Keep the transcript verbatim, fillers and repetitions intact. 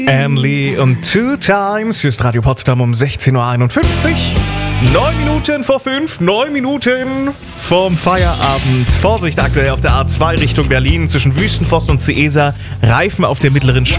Anne Lee und Two Times. Hier ist Radio Potsdam um sechzehn Uhr einundfünfzig. Neun Minuten vor fünf, neun Minuten vorm Feierabend. Vorsicht aktuell auf der A zwei Richtung Berlin zwischen Wüstenforst und Ciesa. Reifen auf der mittleren Spur